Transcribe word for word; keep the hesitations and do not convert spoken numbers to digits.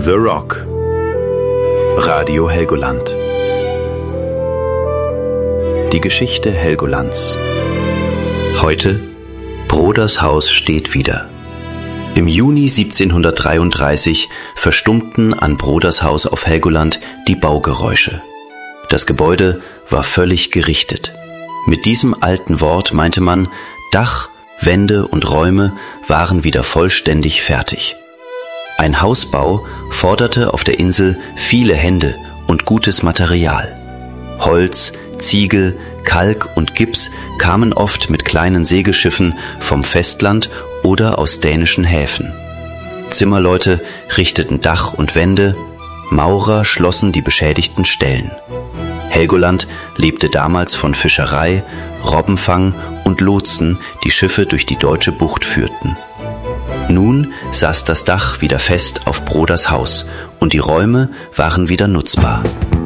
The Rock. Radio Helgoland. Die Geschichte Helgolands. Heute: Broders Haus steht wieder. Im Juni siebzehnhundertdreiunddreißig verstummten an Broders Haus auf Helgoland die Baugeräusche. Das Gebäude war völlig gerichtet. Mit diesem alten Wort meinte man, Dach, Wände und Räume waren wieder vollständig fertig. Ein Hausbau forderte auf der Insel viele Hände und gutes Material. Holz, Ziegel, Kalk und Gips kamen oft mit kleinen Segelschiffen vom Festland oder aus dänischen Häfen. Zimmerleute richteten Dach und Wände, Maurer schlossen die beschädigten Stellen. Helgoland lebte damals von Fischerei, Robbenfang und Lotsen, die Schiffe durch die deutsche Bucht führten. Nun saß das Dach wieder fest auf Broders Haus und die Räume waren wieder nutzbar.